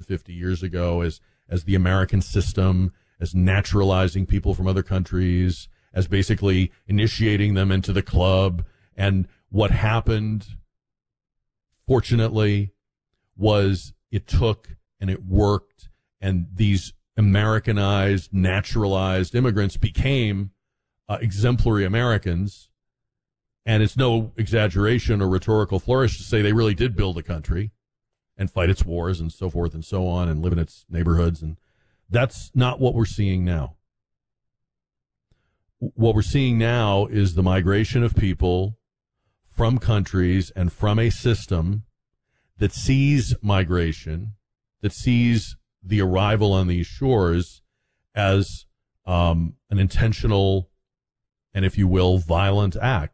150 years ago as the American system, as naturalizing people from other countries, as basically initiating them into the club. And what happened, fortunately, was it took and it worked, and these Americanized, naturalized immigrants became exemplary Americans. And it's no exaggeration or rhetorical flourish to say they really did build a country and fight its wars and so forth and so on and live in its neighborhoods. And that's not what we're seeing now. What we're seeing now is the migration of people from countries and from a system that sees migration, that sees the arrival on these shores as an intentional and, if you will, violent act.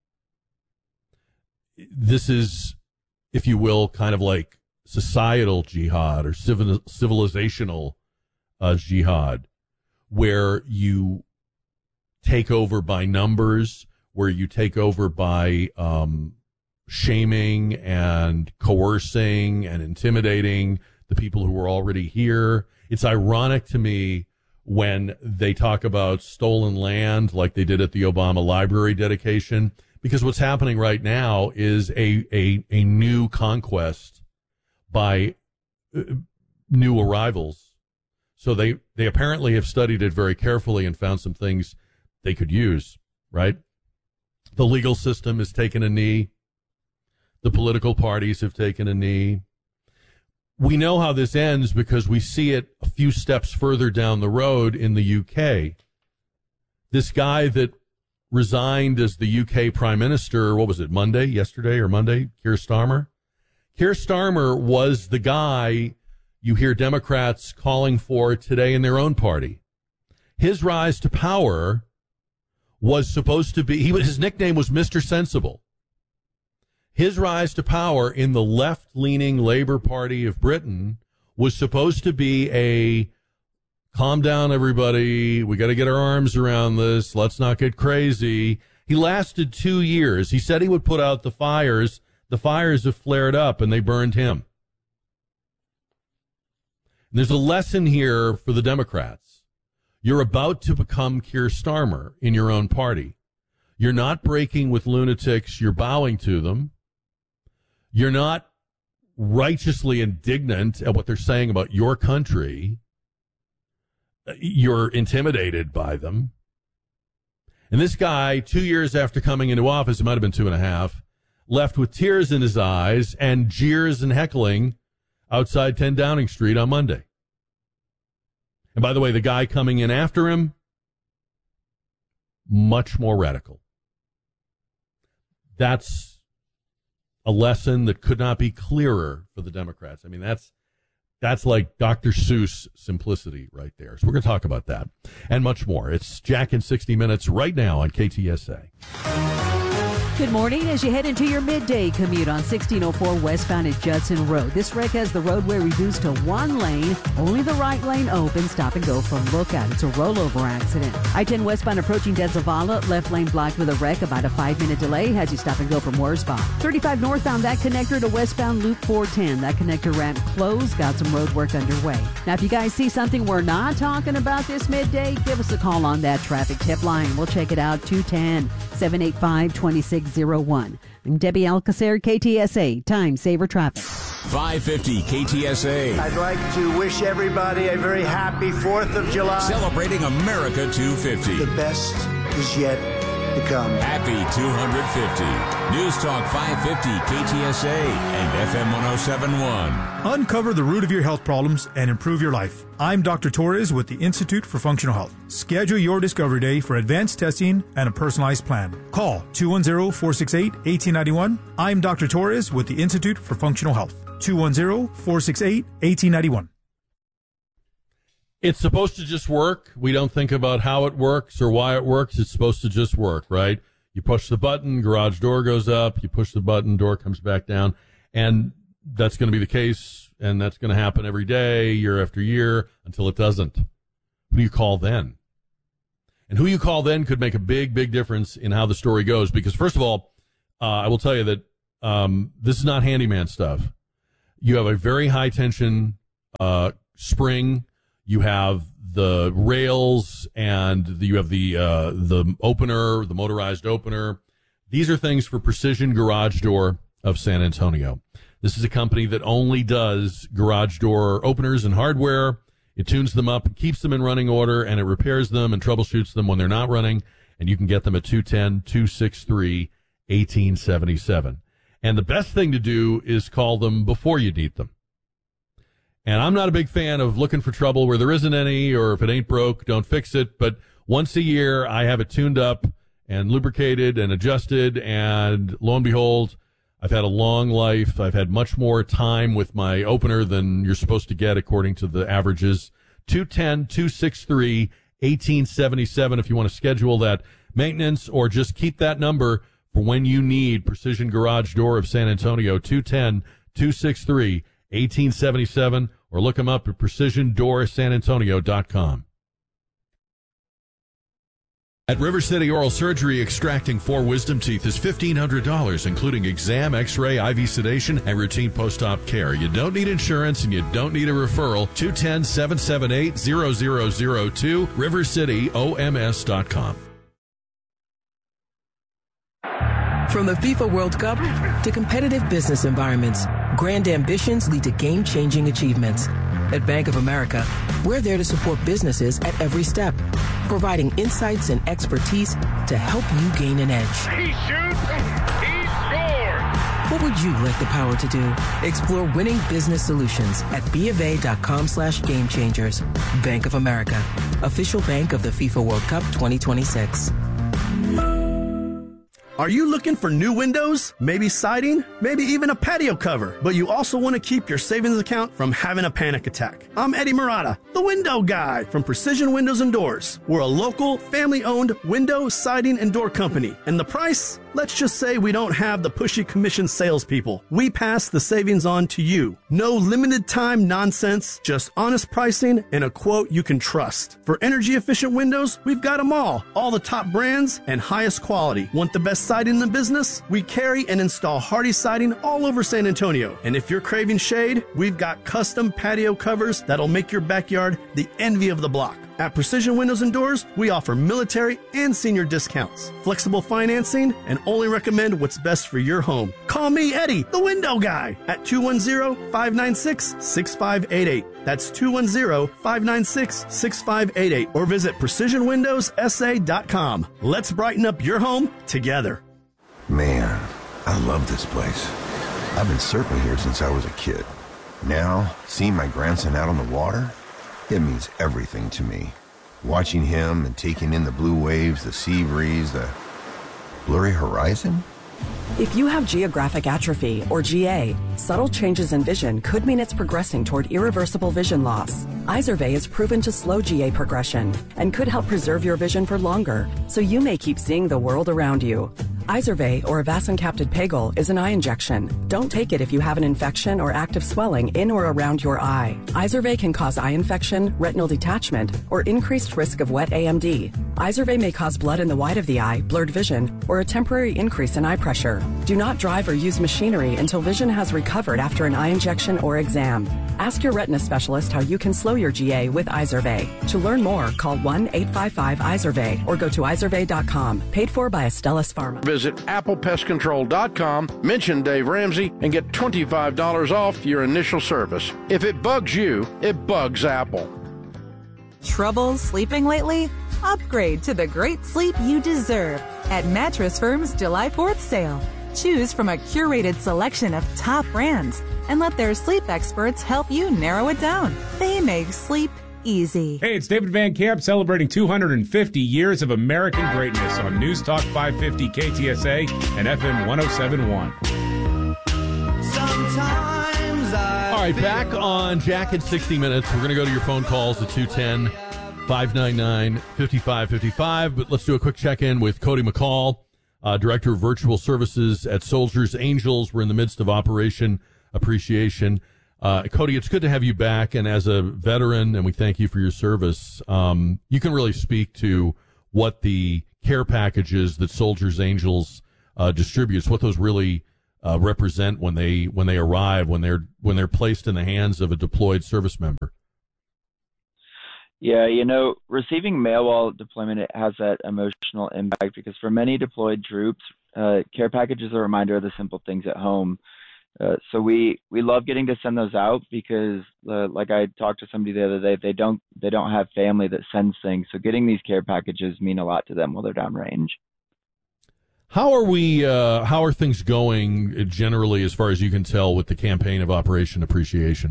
This is, if you will, kind of like societal jihad or civilizational jihad, where you take over by numbers, where you take over by shaming and coercing and intimidating the people who are already here. It's ironic to me when they talk about stolen land like they did at the Obama Library dedication, because what's happening right now is a new conquest by new arrivals. So they apparently have studied it very carefully and found some things they could use, right? The legal system has taken a knee. The political parties have taken a knee. We know how this ends because we see it a few steps further down the road in the UK. This guy that resigned as the UK Prime Minister, what was it, yesterday or Monday, Keir Starmer? Keir Starmer was the guy you hear Democrats calling for today in their own party. His rise to power was supposed to be, his nickname was Mr. Sensible. His rise to power in the left-leaning Labour Party of Britain was supposed to be a calm down, everybody. We got to get our arms around this. Let's not get crazy. He lasted 2 years. He said he would put out the fires. The fires have flared up, and they burned him. And there's a lesson here for the Democrats. You're about to become Keir Starmer in your own party. You're not breaking with lunatics. You're bowing to them. You're not righteously indignant at what they're saying about your country. You're intimidated by them. And this guy, 2 years after coming into office, it might have been 2.5, left with tears in his eyes and jeers and heckling outside 10 Downing Street on Monday. And by the way, the guy coming in after him, much more radical. That's a lesson that could not be clearer for the Democrats. I mean, that's like Dr. Seuss simplicity right there. So we're going to talk about that and much more. It's Jack in 60 Minutes right now on KTSA. Good morning. As you head into your midday commute on 1604 westbound at Judson Road, this wreck has the roadway reduced to one lane, only the right lane open. Stop and go from Lookout. It's a rollover accident. I-10 westbound approaching Del Zavala, left lane blocked with a wreck, about a 5-minute delay. Has you stop and go from Wurzbach. 35 northbound, that connector to westbound Loop 410. That connector ramp closed. Got some road work underway. Now, if you guys see something we're not talking about this midday, give us a call on that traffic tip line. We'll check it out, 210-785-2601. I'm Debbie Alcacer, KTSA, Time Saver Traffic. 550 KTSA. I'd like to wish everybody a very happy 4th of July. Celebrating America 250. The best is yet to come. Happy 250. News Talk 550 KTSA and FM 1071. Uncover the root of your health problems and improve your life. I'm Dr. Torres with the Institute for Functional Health. Schedule your Discovery Day for advanced testing and a personalized plan. Call 210-468-1891. I'm Dr. Torres with the Institute for Functional Health. 210-468-1891. It's supposed to just work. We don't think about how it works or why it works. It's supposed to just work, right? You push the button, garage door goes up. You push the button, door comes back down. And that's going to be the case, and that's going to happen every day, year after year, until it doesn't. Who do you call then? And who you call then could make a big, big difference in how the story goes. Because, first of all, I will tell you that this is not handyman stuff. You have a very high-tension spring, you have the rails, and you have the opener, the motorized opener. These are things for Precision Garage Door of San Antonio. This is a company that only does garage door openers and hardware. It tunes them up, keeps them in running order, and it repairs them and troubleshoots them when they're not running. And you can get them at 210-263-1877. And the best thing to do is call them before you need them. And I'm not a big fan of looking for trouble where there isn't any, or if it ain't broke, don't fix it. But once a year, I have it tuned up and lubricated and adjusted, and lo and behold, I've had a long life. I've had much more time with my opener than you're supposed to get according to the averages. 210-263-1877 if you want to schedule that maintenance, or just keep that number for when you need Precision Garage Door of San Antonio, 210-263-1877, or look them up at PrecisionDoorSanAntonio.com. At River City Oral Surgery, extracting 4 wisdom teeth is $1,500, including exam, x-ray, IV sedation, and routine post-op care. You don't need insurance and you don't need a referral. 210-778-0002, rivercityoms.com. From the FIFA World Cup to competitive business environments, grand ambitions lead to game-changing achievements. At Bank of America, we're there to support businesses at every step, providing insights and expertise to help you gain an edge. He shoots, he scores! What would you like the power to do? Explore winning business solutions at BofA.com/gamechangers. Bank of America, official bank of the FIFA World Cup 2026. Are you looking for new windows, maybe siding, maybe even a patio cover, but you also want to keep your savings account from having a panic attack? I'm Eddie Murata, the window guy from Precision Windows and Doors. We're a local, family-owned window, siding, and door company. And the price? Let's just say we don't have the pushy commission salespeople. We pass the savings on to you. No limited time nonsense, just honest pricing and a quote you can trust. For energy-efficient windows, we've got them all the top brands and highest quality. Want the best siding in the business? We carry and install Hardy siding all over San Antonio. And if you're craving shade, we've got custom patio covers that'll make your backyard the envy of the block. At Precision Windows and Doors, we offer military and senior discounts, flexible financing, and only recommend what's best for your home. Call me, Eddie, the window guy, at 210-596-6588. That's 210-596-6588. Or visit PrecisionWindowsSA.com. Let's brighten up your home together. Man, I love this place. I've been surfing here since I was a kid. Now, seeing my grandson out on the water, it means everything to me. Watching him and taking in the blue waves, the sea breeze, the blurry horizon. If you have geographic atrophy, or GA, subtle changes in vision could mean it's progressing toward irreversible vision loss. Izervay is proven to slow GA progression and could help preserve your vision for longer, so you may keep seeing the world around you. Izervay, or avacincaptad pegol, is an eye injection. Don't take it if you have an infection or active swelling in or around your eye. Izervay can cause eye infection, retinal detachment, or increased risk of wet AMD. Izervay may cause blood in the white of the eye, blurred vision, or a temporary increase in eye pressure. Do not drive or use machinery until vision has recovered after an eye injection or exam. Ask your retina specialist how you can slow your GA with Izervay. To learn more, call 1-855-IZERVAY or go to izervay.com. Paid for by Astellas Pharma. Visit applepestcontrol.com, mention Dave Ramsey, and get $25 off your initial service. If it bugs you, it bugs Apple. Trouble sleeping lately? Upgrade to the great sleep you deserve at Mattress Firm's July 4th sale. Choose from a curated selection of top brands and let their sleep experts help you narrow it down. They make sleep easy. Hey, it's David Van Camp celebrating 250 years of American greatness on News Talk 550 KTSA and FM 1071. All right, back on Jack in 60 Minutes. We're going to go to your phone calls at 210-599-5555. But let's do a quick check-in with Cody McCall, Director of Virtual Services at Soldiers Angels. We're in the midst of Operation Appreciation. Cody, it's good to have you back, and as a veteran, and we thank you for your service, you can really speak to what the care packages that Soldiers Angels distributes, what those really represent when they arrive, when they're placed in the hands of a deployed service member? Yeah, receiving mail while deployment, it has that emotional impact because for many deployed troops, care packages are a reminder of the simple things at home. So we love getting to send those out because, like I talked to somebody the other day, they don't have family that sends things. So getting these care packages mean a lot to them while they're downrange. How are things going generally, as far as you can tell, with the campaign of Operation Appreciation?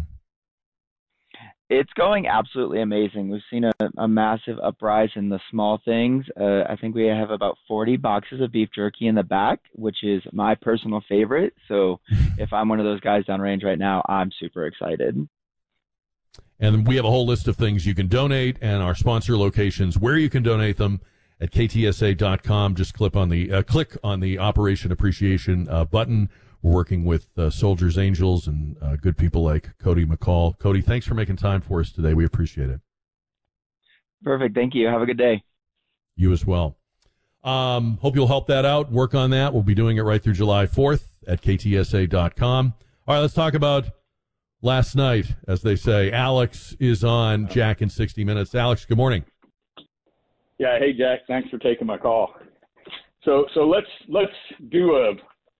It's going absolutely amazing. We've seen a massive uprise in the small things. I think we have about 40 boxes of beef jerky in the back, which is my personal favorite. So if I'm one of those guys downrange right now, I'm super excited. And we have a whole list of things you can donate and our sponsor locations where you can donate them at ktsa.com. Just click on the Operation Appreciation button. We're working with Soldiers Angels and good people like Cody McCall. Cody, thanks for making time for us today. We appreciate it. Perfect. Thank you. Have a good day. You as well. Hope you'll help that out. Work on that. We'll be doing it right through July 4th at ktsa.com. All right, let's talk about last night, as they say. Alex is on Jack in 60 Minutes. Alex, good morning. Yeah. Hey, Jack. Thanks for taking my call. So let's do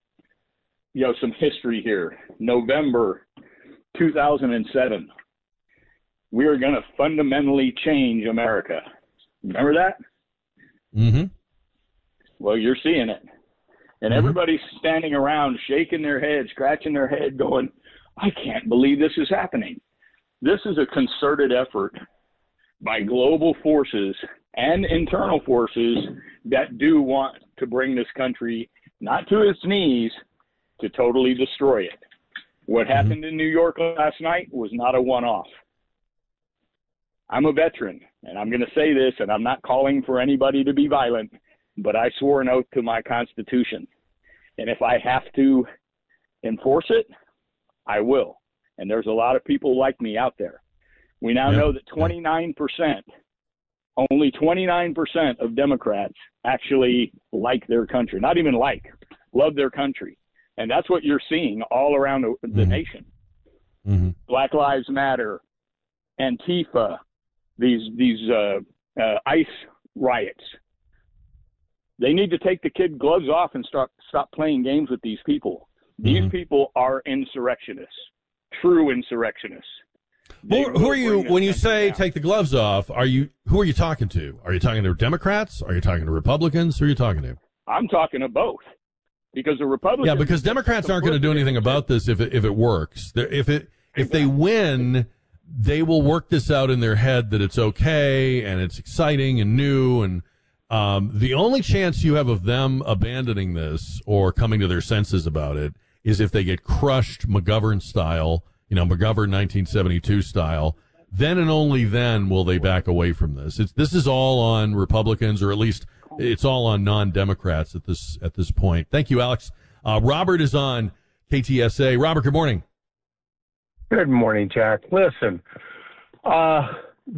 some history here. November 2007. We are going to fundamentally change America. Remember that? Mm-hmm. Well, you're seeing it. And everybody's standing around, shaking their head, scratching their head, going, I can't believe this is happening. This is a concerted effort by global forces and internal forces that do want to bring this country not to its knees, to totally destroy it. What happened in New York last night was not a one-off. I'm a veteran, and I'm going to say this, and I'm not calling for anybody to be violent, but I swore an oath to my Constitution. And if I have to enforce it, I will. And there's a lot of people like me out there. We now know that 29%, only 29% of Democrats actually like their country. Not even love their country. And that's what you're seeing all around the nation. Mm-hmm. Black Lives Matter, Antifa, these ICE riots. They need to take the kid gloves off and stop playing games with these people. These people are insurrectionists, true insurrectionists. Who are you, when you say take the gloves off, who are you talking to? Are you talking to Democrats? Are you talking to Republicans? Who are you talking to? I'm talking to both. Because the Republicans... Yeah, because Democrats aren't going to do anything about this if it works. If they win, they will work this out in their head that it's okay and it's exciting and new. And the only chance you have of them abandoning this or coming to their senses about it is if they get crushed McGovern style, McGovern 1972 style. Then and only then will they back away from this. This is all on Republicans, or at least it's all on non-Democrats at this point. Thank you, Alex. Robert is on KTSA. Robert, good morning. Good morning, Jack. Listen, we have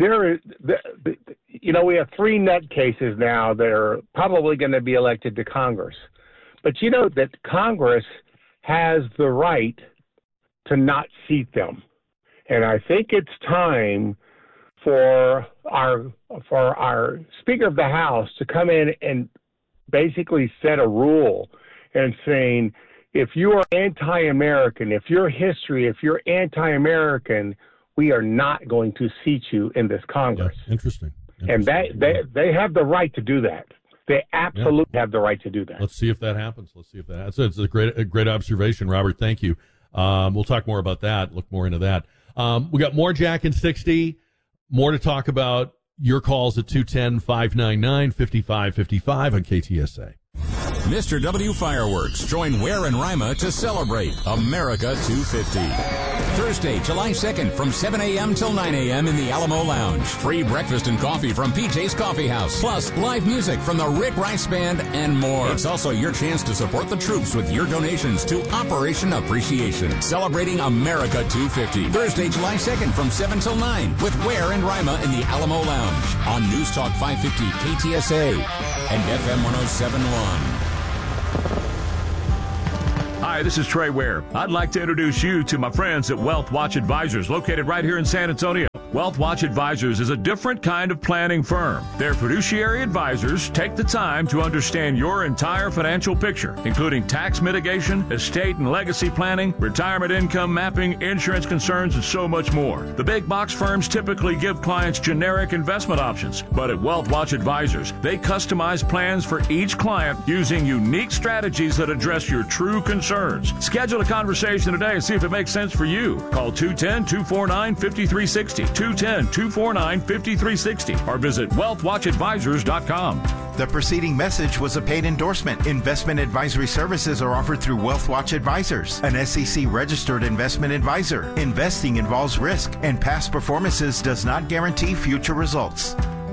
3 nutcases now that are probably going to be elected to Congress. But you know that Congress has the right to not seat them. And I think it's time for our Speaker of the House to come in and basically set a rule and saying, if you are anti-American, if you're anti-American, we are not going to seat you in this Congress. Yeah, interesting. And they have the right to do that. They absolutely have the right to do that. Let's see if that happens. It's a great observation, Robert. Thank you. We'll talk more about that, look more into that. We got more Jack in 60, more to talk about. Your calls at 210-599-5555 on KTSA. Mr. W Fireworks join Ware and Rima to celebrate America 250. Thursday, July 2nd from 7 a.m. till 9 a.m. in the Alamo Lounge. Free breakfast and coffee from PJ's Coffee House. Plus live music from the Rick Rice Band and more. It's also your chance to support the troops with your donations to Operation Appreciation. Celebrating America 250. Thursday, July 2nd from 7 till 9 with Ware and Rima in the Alamo Lounge on News Talk 550 KTSA and FM 107.1. Hi, Hi, this is Trey Ware. I'd like to introduce you to my friends at Wealth Watch Advisors, located right here in San Antonio. Wealth Watch Advisors is a different kind of planning firm. Their fiduciary advisors take the time to understand your entire financial picture, including tax mitigation, estate and legacy planning, retirement income mapping, insurance concerns, and so much more. The big box firms typically give clients generic investment options, but at Wealth Watch Advisors, they customize plans for each client using unique strategies that address your true concerns. Schedule a conversation today and see if it makes sense for you. Call 210-249-5360, 210-249-5360, or visit wealthwatchadvisors.com. The preceding message was a paid endorsement. Investment advisory services are offered through Wealth Watch Advisors, an SEC-registered investment advisor. Investing involves risk, and past performances does not guarantee future results.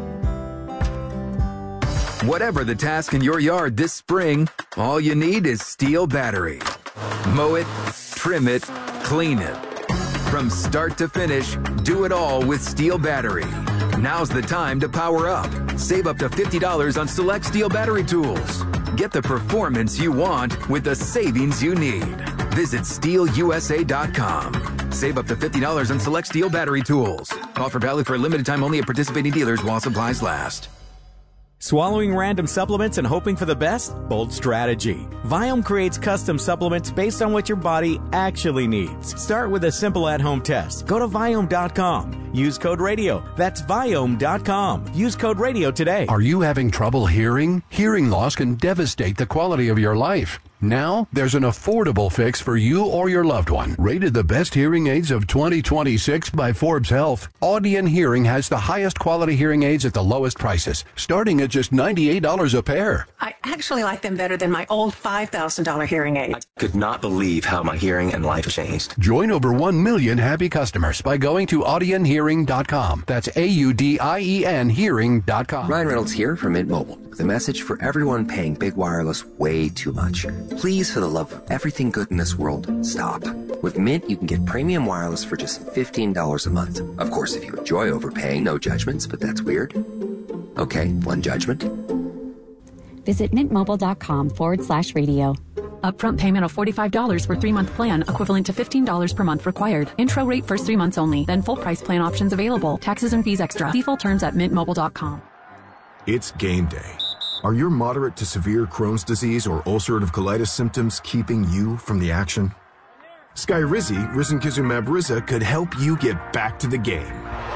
Whatever the task in your yard this spring, all you need is Steel Battery. Mow it, trim it, clean it. From start to finish, do it all with Steel Battery. Now's the time to power up. Save up to $50 on select Steel Battery tools. Get the performance you want with the savings you need. Visit SteelUSA.com. Save up to $50 on select Steel Battery tools. Offer valid for a limited time only at participating dealers while supplies last. Swallowing random supplements and hoping for the best? Bold strategy. Viome creates custom supplements based on what your body actually needs. Start with a simple at-home test. Go to Viome.com. Use code RADIO. That's Viome.com. Use code RADIO today. Are you having trouble hearing? Hearing loss can devastate the quality of your life. Now, there's an affordable fix for you or your loved one. Rated the best hearing aids of 2026 by Forbes Health, Audion Hearing has the highest quality hearing aids at the lowest prices, starting at just $98 a pair. I actually like them better than my old $5,000 hearing aid. I could not believe how my hearing and life changed. Join over 1 million happy customers by going to audionhearing.com. That's AUDIEN hearing.com. Ryan Reynolds here from Mint Mobile with a message for everyone paying big wireless way too much. Please, for the love of everything good in this world, stop. With Mint, you can get premium wireless for just $15 a month. Of course, if you enjoy overpaying, no judgments, but that's weird. Okay, one judgment. Visit mintmobile.com/radio. Upfront payment of $45 for 3-month plan, equivalent to $15 per month required. Intro rate first 3 months only, then full price plan options available. Taxes and fees extra. See full terms at mintmobile.com. It's game day. Are your moderate to severe Crohn's disease or ulcerative colitis symptoms keeping you from the action? Skyrizi, risankizumab Riza, could help you get back to the game.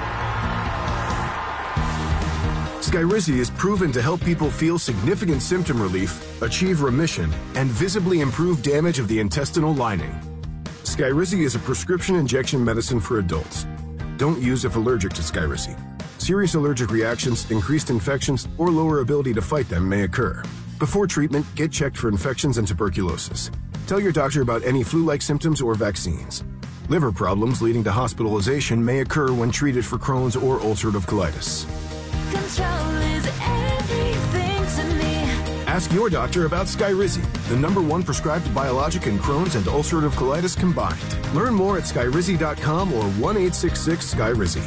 Skyrizi is proven to help people feel significant symptom relief, achieve remission, and visibly improve damage of the intestinal lining. Skyrizi is a prescription injection medicine for adults. Don't use if allergic to Skyrizi. Serious allergic reactions, increased infections, or lower ability to fight them may occur. Before treatment, get checked for infections and tuberculosis. Tell your doctor about any flu-like symptoms or vaccines. Liver problems leading to hospitalization may occur when treated for Crohn's or ulcerative colitis. Control is everything to me. Ask your doctor about Skyrizi, the #1 prescribed biologic in Crohn's and ulcerative colitis combined. Learn more at skyrizi.com or 1-866-SKYRIZI.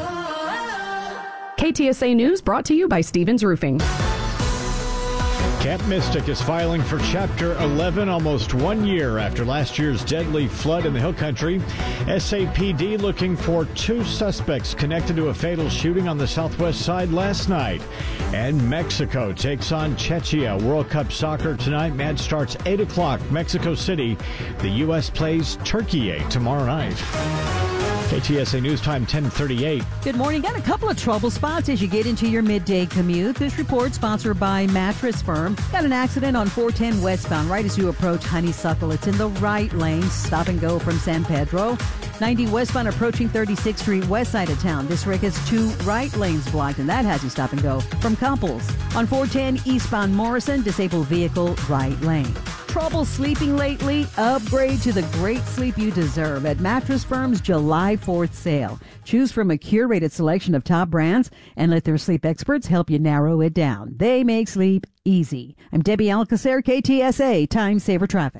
KTSA News brought to you by Stevens Roofing. Camp Mystic is filing for Chapter 11 almost 1 year after last year's deadly flood in the Hill Country. SAPD looking for 2 suspects connected to a fatal shooting on the southwest side last night. And Mexico takes on Czechia. World Cup soccer tonight. Match starts 8 o'clock, Mexico City. The U.S. plays Turkey tomorrow night. KTSA News Time 10:38. Good morning. Got a couple of trouble spots as you get into your midday commute. This report sponsored by Mattress Firm. Got an accident on 410 westbound right as you approach Honeysuckle. It's in the right lane. Stop and go from San Pedro. 90 westbound approaching 36th Street west side of town. This wreck has 2 right lanes blocked, and that has you stop and go from Couples. On 410 eastbound Morrison, disabled vehicle right lane. Trouble sleeping lately? Upgrade to the great sleep you deserve at Mattress Firm's July 4th sale. Choose from a curated selection of top brands and let their sleep experts help you narrow it down. They make sleep easy. I'm Debbie Alcacer, KTSA Time Saver Traffic.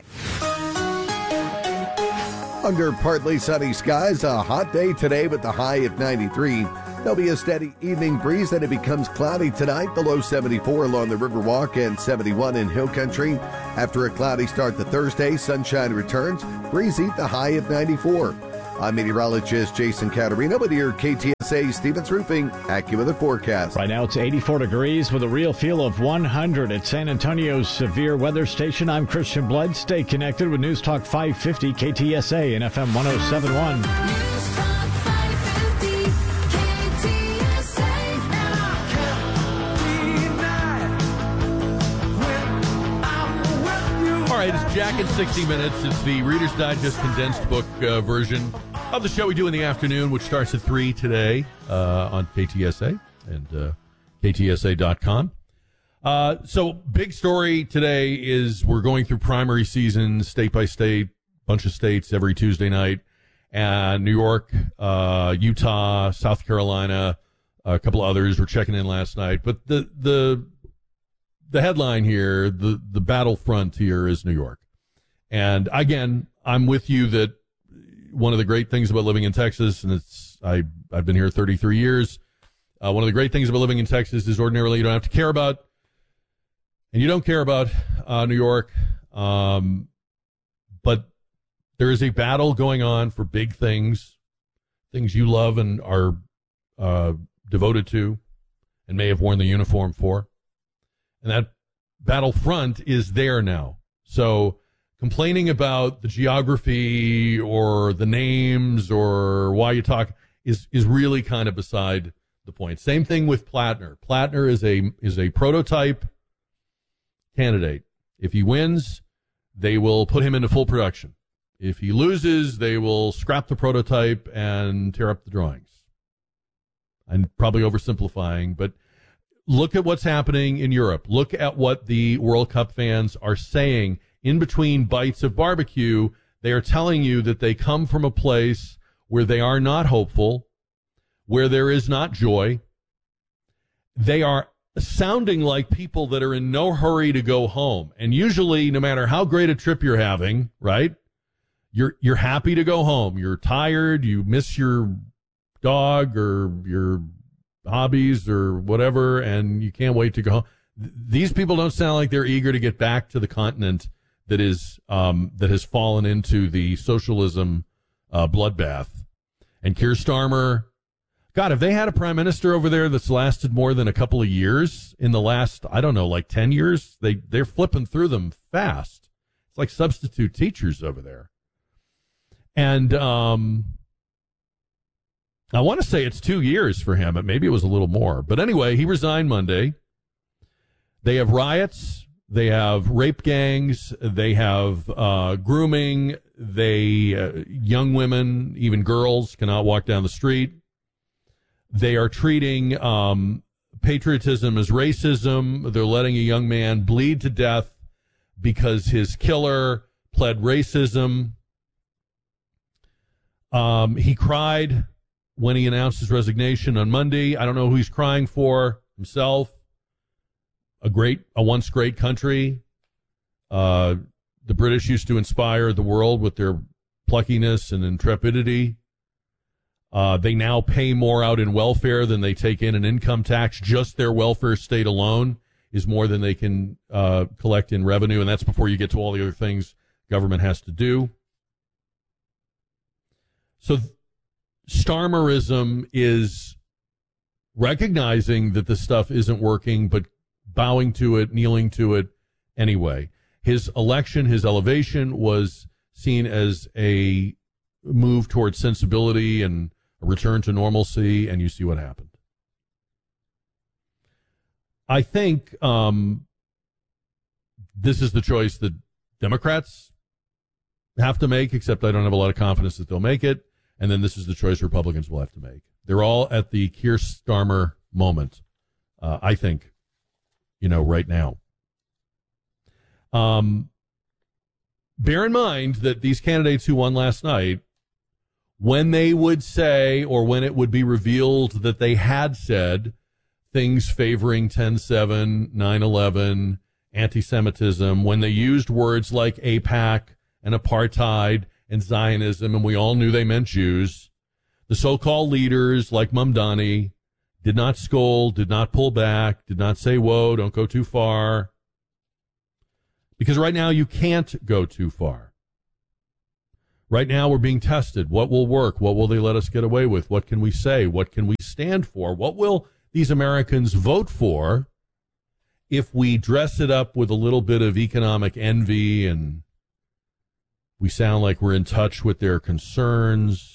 Under partly sunny skies, a hot day today with the high at 93. There'll be a steady evening breeze, then it becomes cloudy tonight. The low 74 along the Riverwalk and 71 in Hill Country. After a cloudy start to Thursday, sunshine returns. Breezy, the high of 94. I'm meteorologist Jason Caterino with your KTSA Stevens Roofing AccuWeather forecast. Right now it's 84 degrees with a real feel of 100 at San Antonio's severe weather station. I'm Christian Blood. Stay connected with News Talk 550 KTSA and FM 1071. News Talk 550 KTSA. All right, it's Jack in 60 Minutes. It's the Reader's Digest condensed book version of the show we do in the afternoon, which starts at 3 today on KTSA and KTSA.com. So big story today is we're going through primary season, state by state, bunch of states every Tuesday night. And New York, Utah, South Carolina, a couple of others were checking in last night. But the headline here, the battlefront here is New York. And again, I'm with you that one of the great things about living in Texas, and I've been here 33 years. One of the great things about living in Texas is ordinarily you don't have to care about, and you don't care about New York. But there is a battle going on for big things you love and are devoted to and may have worn the uniform for. And that battlefront is there now. So complaining about the geography or the names or why you talk is really kind of beside the point. Same thing with Plattner. Plattner is a prototype candidate. If he wins, they will put him into full production. If he loses, they will scrap the prototype and tear up the drawings. I'm probably oversimplifying, but look at what's happening in Europe. Look at what the World Cup fans are saying. In between bites of barbecue, they are telling you that they come from a place where they are not hopeful, where there is not joy. They are sounding like people that are in no hurry to go home. And usually, no matter how great a trip you're having, right, you're happy to go home. You're tired. You miss your dog or your hobbies or whatever, and you can't wait to go home. These people don't sound like they're eager to get back to the continent that has fallen into the socialism bloodbath. And Keir Starmer, God, have they had a prime minister over there that's lasted more than a couple of years in the last, I don't know, like 10 years? They're flipping through them fast. It's like substitute teachers over there. And I want to say it's 2 years for him, but maybe it was a little more. But anyway, he resigned Monday. They have riots. They have rape gangs. They have grooming. Young women, even girls, cannot walk down the street. They are treating patriotism as racism. They're letting a young man bleed to death because his killer pled racism. He cried when he announced his resignation on Monday. I don't know who he's crying for, himself. A once great country. The British used to inspire the world with their pluckiness and intrepidity. They now pay more out in welfare than they take in income tax. Just their welfare state alone is more than they can collect in revenue, and that's before you get to all the other things government has to do. So Starmerism is recognizing that this stuff isn't working, but bowing to it, kneeling to it anyway. His election, his elevation was seen as a move towards sensibility and a return to normalcy, and you see what happened. I think this is the choice that Democrats have to make, except I don't have a lot of confidence that they'll make it. And then this is the choice Republicans will have to make. They're all at the Keir Starmer moment, I think, right now. Bear in mind that these candidates who won last night, when they would say, or when it would be revealed that they had said things favoring 10/7, 9/11, anti-Semitism, when they used words like AIPAC and apartheid and Zionism, and we all knew they meant Jews, the so-called leaders like Mamdani did not scold, did not pull back, did not say, whoa, don't go too far. Because right now you can't go too far. Right now we're being tested. What will work? What will they let us get away with? What can we say? What can we stand for? What will these Americans vote for if we dress it up with a little bit of economic envy and we sound like we're in touch with their concerns?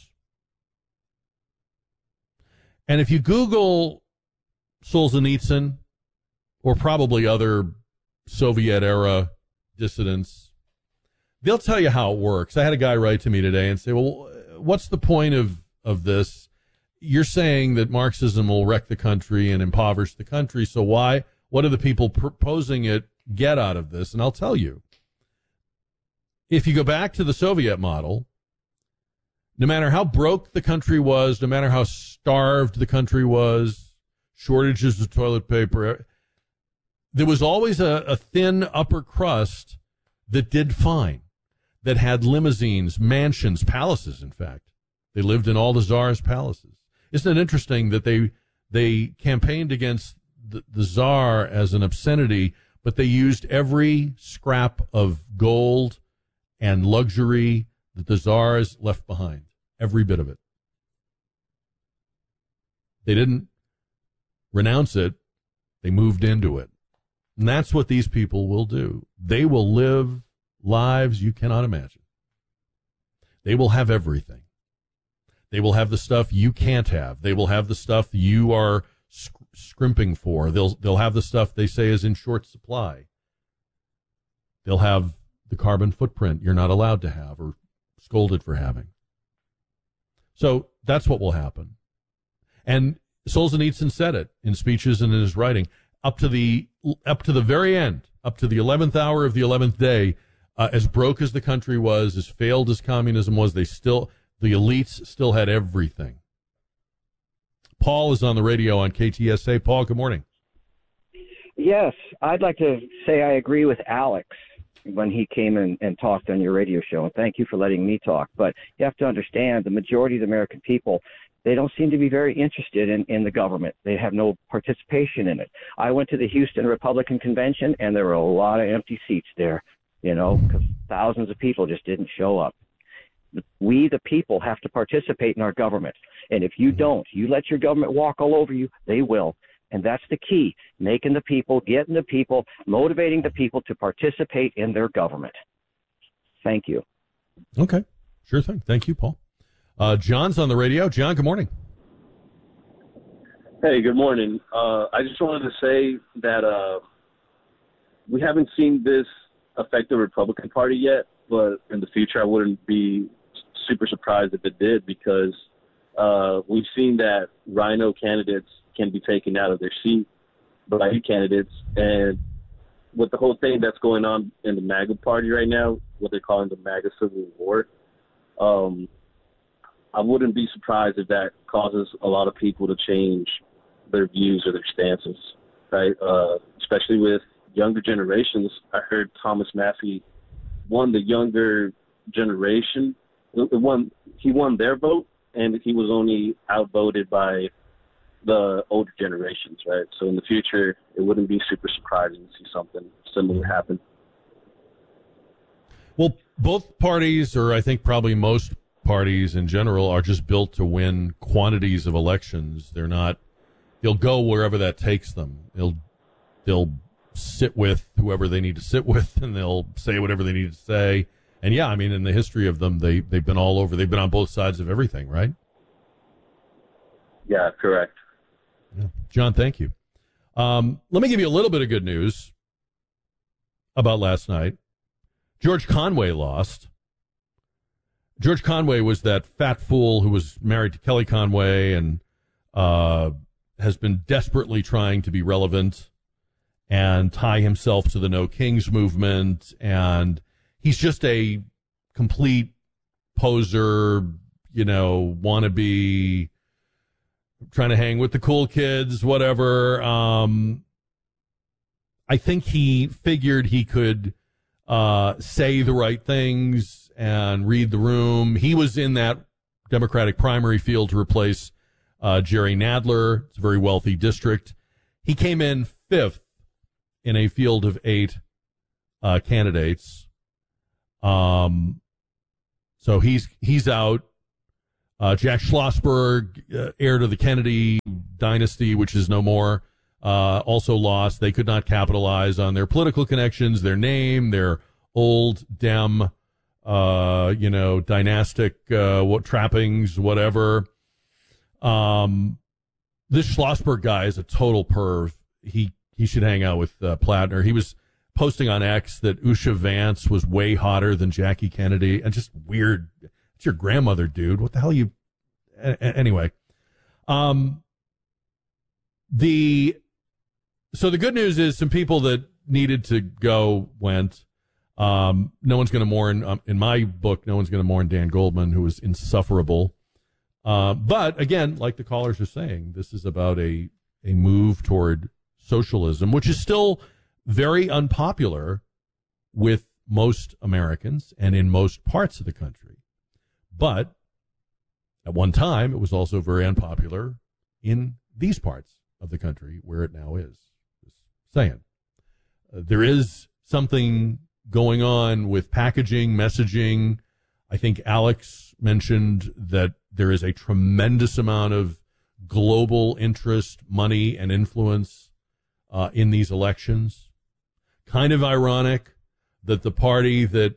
And if you Google Solzhenitsyn, or probably other Soviet-era dissidents, they'll tell you how it works. I had a guy write to me today and say, well, what's the point of this? You're saying that Marxism will wreck the country and impoverish the country, so what do the people proposing it get out of this? And I'll tell you. If you go back to the Soviet model, no matter how broke the country was, no matter how starved the country was, shortages of toilet paper, there was always a thin upper crust that did fine, that had limousines, mansions, palaces, in fact. They lived in all the Tsar's palaces. Isn't it interesting that they campaigned against the Tsar as an obscenity, but they used every scrap of gold and luxury that the Tsars left behind, every bit of it. They didn't renounce it. They moved into it. And that's what these people will do. They will live lives you cannot imagine. They will have everything. They will have the stuff you can't have. They will have the stuff you are scrimping for. They'll have the stuff they say is in short supply. They'll have the carbon footprint you're not allowed to have or scolded for having. So that's what will happen. And Solzhenitsyn said it in speeches and in his writing. Up to the very end, up to the 11th hour of the 11th day, as broke as the country was, as failed as communism was, the elites still had everything. Paul is on the radio on KTSA. Paul, good morning. Yes, I'd like to say I agree with Alex when he came in and talked on your radio show, and thank you for letting me talk. But you have to understand, the majority of the American people, they don't seem to be very interested in the government. They have no participation in it. I went to the Houston Republican Convention, and there were a lot of empty seats there, because thousands of people just didn't show up. We, the people, have to participate in our government. And if you don't, you let your government walk all over you, they will. And that's the key, making the people, getting the people, motivating the people to participate in their government. Thank you. Okay, sure thing. Thank you, Paul. John's on the radio. John, good morning. Hey, good morning. I just wanted to say that we haven't seen this affect the Republican Party yet, but in the future I wouldn't be super surprised if it did, because we've seen that rhino candidates can be taken out of their seat by candidates. And with the whole thing that's going on in the MAGA party right now, what they're calling the MAGA Civil War, I wouldn't be surprised if that causes a lot of people to change their views or their stances, right? Especially with younger generations. I heard Thomas Massey won the younger generation. He won their vote, and he was only outvoted by the older generations, right? So in the future, it wouldn't be super surprising to see something similar happen. Well, both parties, or I think probably most parties in general, are just built to win quantities of elections. They'll go wherever that takes them. They'll sit with whoever they need to sit with, and they'll say whatever they need to say. And yeah, I mean, in the history of them, they've been all over. They've been on both sides of everything, right? Yeah, correct. Yeah. John, thank you. Let me give you a little bit of good news about last night. George Conway lost. George Conway was that fat fool who was married to Kelly Conway and has been desperately trying to be relevant and tie himself to the No Kings movement. And he's just a complete poser, wannabe, trying to hang with the cool kids, whatever. I think he figured he could say the right things and read the room. He was in that Democratic primary field to replace Jerry Nadler. It's a very wealthy district. He came in 5th in a field of 8 candidates. So he's out. Jack Schlossberg, heir to the Kennedy dynasty, which is no more, also lost. They could not capitalize on their political connections, their name, their old Dem, dynastic trappings, whatever. This Schlossberg guy is a total perv. He should hang out with Plattner. He was posting on X that Usha Vance was way hotter than Jackie Kennedy, and just weird. It's your grandmother, dude. What the hell you? Anyway, so the good news is some people that needed to go went. No one's going to mourn, in my book, no one's going to mourn Dan Goldman, who was insufferable. But again, like the callers are saying, this is about a move toward socialism, which is still very unpopular with most Americans and in most parts of the country. But at one time, it was also very unpopular in these parts of the country where it now is. Just saying. There is something going on with packaging, messaging. I think Alex mentioned that there is a tremendous amount of global interest, money, and influence in these elections. Kind of ironic that the party that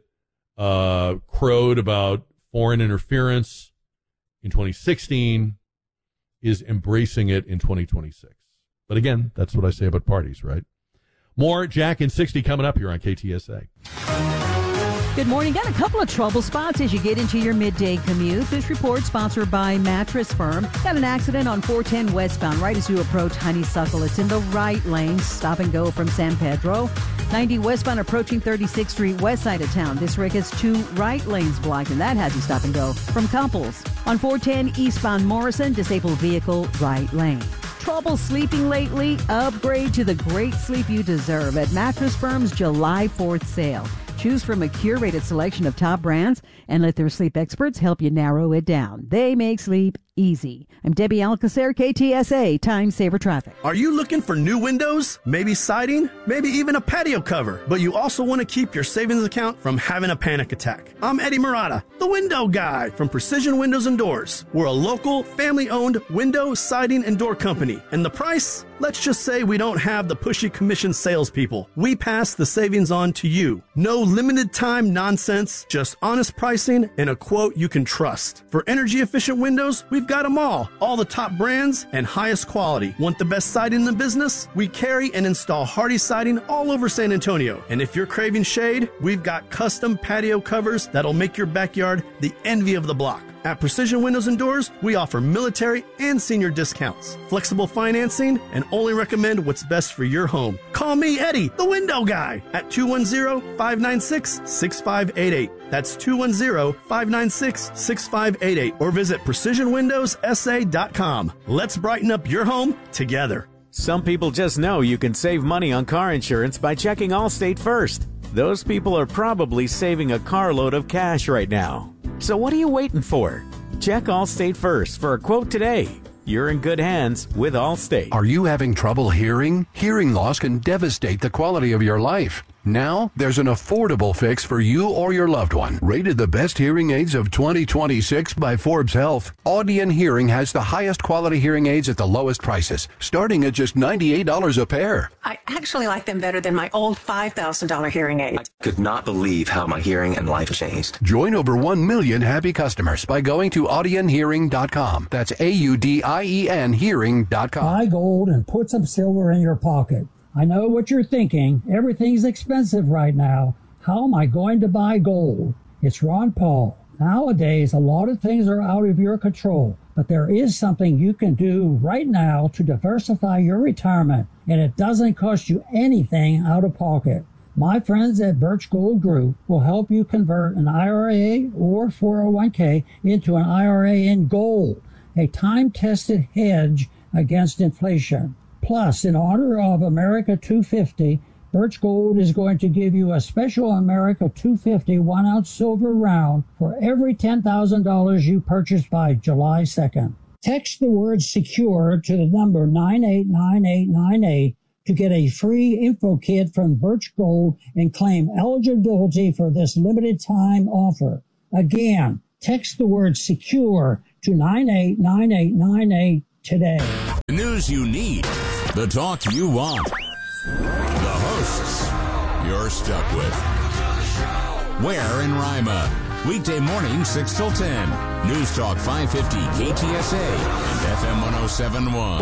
crowed about foreign interference in 2016 is embracing it in 2026. But again, that's what I say about parties, right? More Jack in 60 coming up here on KTSA. Good morning. Got a couple of trouble spots as you get into your midday commute. This report sponsored by Mattress Firm. Got an accident on 410 westbound right as you approach Honeysuckle. It's in the right lane. Stop and go from San Pedro. 90 westbound approaching 36th Street west side of town. This wreck has 2 right lanes blocked, and that has you stop and go from Couples. On 410 eastbound Morrison, disabled vehicle right lane. Trouble sleeping lately? Upgrade to the great sleep you deserve at Mattress Firm's July 4th sale. Choose from a curated selection of top brands and let their sleep experts help you narrow it down. They make sleep easy. I'm Debbie Alcacer, KTSA, Time Saver Traffic. Are you looking for new windows, maybe siding, maybe even a patio cover, but you also want to keep your savings account from having a panic attack? I'm Eddie Murata, the window guy from Precision Windows and Doors. We're a local, family-owned window, siding, and door company. And the price? Let's just say we don't have the pushy commission salespeople. We pass the savings on to you. No limited time nonsense, just honest pricing and a quote you can trust. For energy-efficient windows, we've got them all the top brands and highest quality. Want the best siding in the business? We carry and install Hardy siding all over San Antonio. And if you're craving shade, we've got custom patio covers that'll make your backyard the envy of the block. At Precision Windows and Doors, we offer military and senior discounts, flexible financing, and only recommend what's best for your home. Call me, Eddie, the window guy, at 210-596-6588. That's 210-596-6588. Or visit PrecisionWindowsSA.com. Let's brighten up your home together. Some people just know you can save money on car insurance by checking Allstate first. Those people are probably saving a carload of cash right now. So what are you waiting for? Check Allstate first for a quote today. You're in good hands with Allstate. Are you having trouble hearing? Hearing loss can devastate the quality of your life. Now, there's an affordable fix for you or your loved one. Rated the best hearing aids of 2026 by Forbes Health, Audion Hearing has the highest quality hearing aids at the lowest prices, starting at just $98 a pair. I actually like them better than my old $5,000 hearing aid. I could not believe how my hearing and life changed. Join over 1 million happy customers by going to audionhearing.com. That's AUDIEN hearing.com. Buy gold and put some silver in your pocket. I know what you're thinking. Everything's expensive right now. How am I going to buy gold? It's Ron Paul. Nowadays, a lot of things are out of your control, but there is something you can do right now to diversify your retirement, and it doesn't cost you anything out of pocket. My friends at Birch Gold Group will help you convert an IRA or 401k into an IRA in gold, a time-tested hedge against inflation. Plus, in honor of America 250, Birch Gold is going to give you a special America 250 1-ounce silver round for every $10,000 you purchase by July 2nd. Text the word secure to the number 989898 to get a free info kit from Birch Gold and claim eligibility for this limited time offer. Again, text the word secure to 989898 today. The news you need, the talk you want, the hosts you're stuck with. Where in Rima? Weekday morning, 6 till 10. News Talk 550 KTSA and FM 1071.